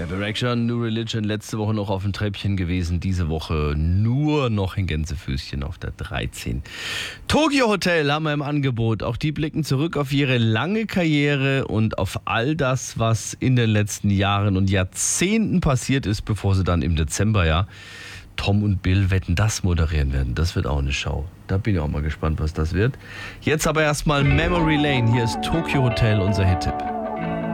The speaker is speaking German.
One Direction, New Religion, letzte Woche noch auf dem Treppchen gewesen, diese Woche nur noch in Gänsefüßchen auf der 13. Tokio Hotel haben wir im Angebot. Auch die blicken zurück auf ihre lange Karriere und auf all das, was in den letzten Jahren und Jahrzehnten passiert ist, bevor sie dann im Dezember Tom und Bill Wetten, das moderieren werden. Das wird auch eine Show. Da bin ich auch mal gespannt, was das wird. Jetzt aber erstmal Memory Lane. Hier ist Tokio Hotel, unser Hit-Tipp.